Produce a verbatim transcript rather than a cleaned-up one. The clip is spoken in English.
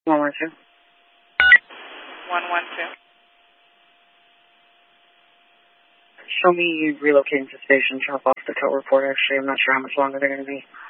One one two. One one two. Show me you relocating to station. Drop off the tow report. Actually, I'm not sure how much longer they're going to be.